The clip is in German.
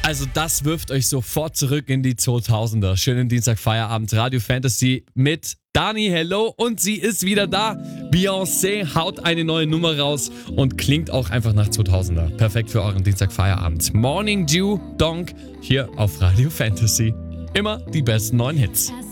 Also das wirft euch sofort zurück in die 2000er. Schönen Dienstagfeierabend, Radio Fantasy mit Dani, hello, und sie ist wieder da. Beyoncé haut eine neue Nummer raus und klingt auch einfach nach 2000er. Perfekt für euren Dienstagfeierabend. Morning Dew Donk hier auf Radio Fantasy. Immer die besten neuen Hits.